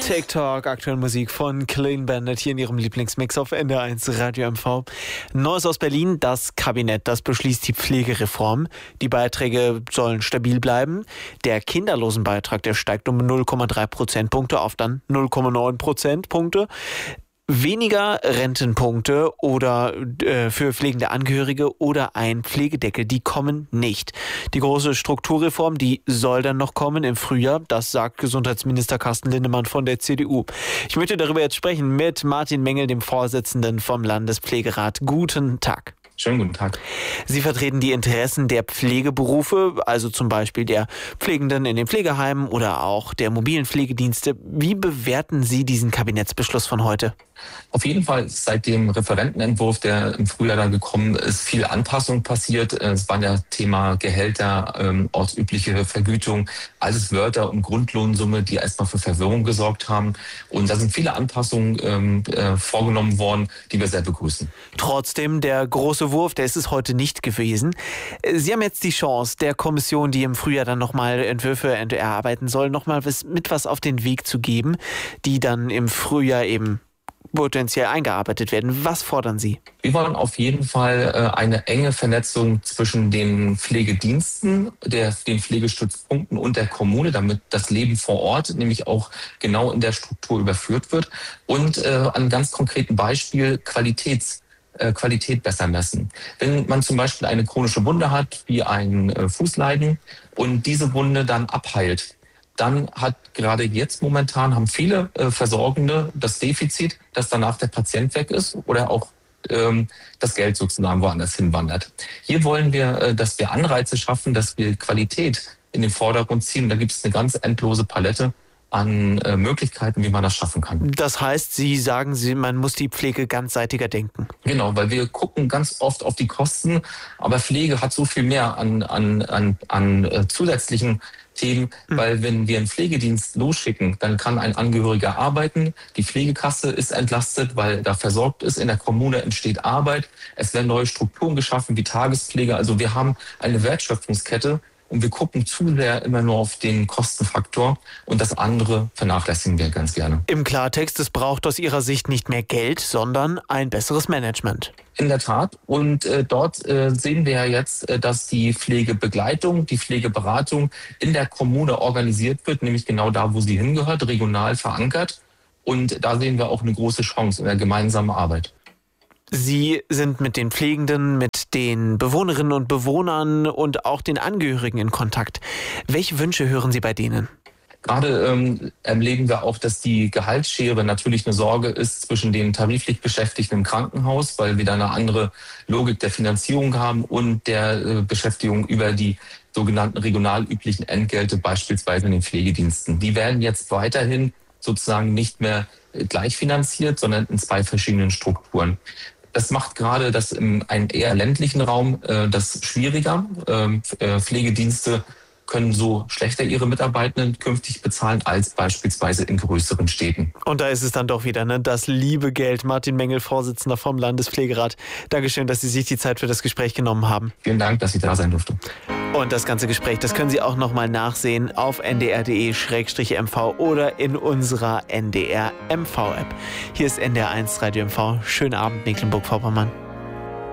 TikTok, aktuelle Musik von Clean Bandit hier in ihrem Lieblingsmix auf NDR1 Radio MV. Neues aus Berlin, das Kabinett, das beschließt die Pflegereform. Die Beiträge sollen stabil bleiben. Der Kinderlosenbeitrag, der steigt um 0,3 Prozentpunkte auf dann 0,9 Prozentpunkte. Weniger Rentenpunkte oder für pflegende Angehörige oder ein Pflegedeckel, die kommen nicht. Die große Strukturreform, die soll dann noch kommen im Frühjahr, das sagt Gesundheitsminister Carsten Linnemann von der CDU. Ich möchte darüber jetzt sprechen mit Martin Mengel, dem Vorsitzenden vom Landespflegerat. Guten Tag. Schönen guten Tag. Sie vertreten die Interessen der Pflegeberufe, also zum Beispiel der Pflegenden in den Pflegeheimen oder auch der mobilen Pflegedienste. Wie bewerten Sie diesen Kabinettsbeschluss von heute? Auf jeden Fall ist seit dem Referentenentwurf, der im Frühjahr dann gekommen ist, viel Anpassung passiert. Es war ja Thema Gehälter, ortsübliche Vergütung, alles Wörter und Grundlohnsumme, die erstmal für Verwirrung gesorgt haben. Und da sind viele Anpassungen vorgenommen worden, die wir sehr begrüßen. Trotzdem, der große Wurf, der ist es heute nicht gewesen. Sie haben jetzt die Chance, der Kommission, die im Frühjahr dann nochmal Entwürfe erarbeiten soll, nochmal mit was auf den Weg zu geben, die dann im Frühjahr eben potenziell eingearbeitet werden. Was fordern Sie? Wir wollen auf jeden Fall eine enge Vernetzung zwischen den Pflegediensten, den Pflegestützpunkten und der Kommune, damit das Leben vor Ort nämlich auch genau in der Struktur überführt wird. Und an einem ganz konkreten Beispiel Qualität besser messen. Wenn man zum Beispiel eine chronische Wunde hat, wie ein Fußleiden, und diese Wunde dann abheilt, dann hat gerade jetzt momentan haben viele Versorgende das Defizit, dass danach der Patient weg ist oder auch das Geld sozusagen woanders hinwandert. Hier wollen wir, dass wir Anreize schaffen, dass wir Qualität in den Vordergrund ziehen. Und da gibt es eine ganz endlose Palette an Möglichkeiten, wie man das schaffen kann. Das heißt, Sie sagen, man muss die Pflege ganzseitiger denken. Genau, weil wir gucken ganz oft auf die Kosten, aber Pflege hat so viel mehr an zusätzlichen Themen, weil wenn wir einen Pflegedienst losschicken, dann kann ein Angehöriger arbeiten, die Pflegekasse ist entlastet, weil da versorgt ist, in der Kommune entsteht Arbeit, es werden neue Strukturen geschaffen wie Tagespflege, also wir haben eine Wertschöpfungskette. Und wir gucken zu sehr immer nur auf den Kostenfaktor und das andere vernachlässigen wir ganz gerne. Im Klartext, es braucht aus Ihrer Sicht nicht mehr Geld, sondern ein besseres Management. In der Tat. Und dort sehen wir ja jetzt, dass die Pflegebegleitung, die Pflegeberatung in der Kommune organisiert wird, nämlich genau da, wo sie hingehört, regional verankert. Und da sehen wir auch eine große Chance in der gemeinsamen Arbeit. Sie sind mit den Pflegenden, mit den Bewohnerinnen und Bewohnern und auch den Angehörigen in Kontakt. Welche Wünsche hören Sie bei denen? Gerade erleben wir auch, dass die Gehaltsschere natürlich eine Sorge ist zwischen den tariflich Beschäftigten im Krankenhaus, weil wir da eine andere Logik der Finanzierung haben und der Beschäftigung über die sogenannten regional üblichen Entgelte, beispielsweise in den Pflegediensten. Die werden jetzt weiterhin sozusagen nicht mehr gleich finanziert, sondern in zwei verschiedenen Strukturen. Das macht gerade das in einem eher ländlichen Raum das schwieriger. Pflegedienste können so schlechter ihre Mitarbeitenden künftig bezahlen als beispielsweise in größeren Städten. Und da ist es dann doch wieder, das liebe Geld. Martin Mengel, Vorsitzender vom Landespflegerat. Dankeschön, dass Sie sich die Zeit für das Gespräch genommen haben. Vielen Dank, dass ich da sein durfte. Und das ganze Gespräch, das können Sie auch nochmal nachsehen auf ndr.de/mv oder in unserer NDR MV-App. Hier ist NDR1 Radio MV. Schönen Abend, Mecklenburg-Vorpommern.